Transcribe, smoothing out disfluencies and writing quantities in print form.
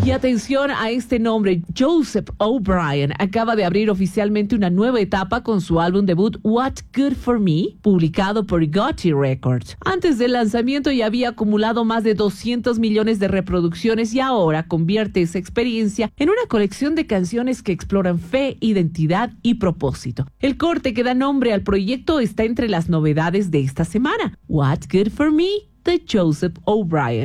Y atención a este nombre, Joseph O'Brien acaba de abrir oficialmente una nueva etapa con su álbum debut What Good For Me, publicado por Gotti Records. Antes del lanzamiento ya había acumulado más de 200 millones de reproducciones y ahora convierte esa experiencia en una colección de canciones que exploran fe, identidad y propósito. El corte que da nombre al proyecto está entre las novedades de esta semana. What Good For Me, de Joseph O'Brien.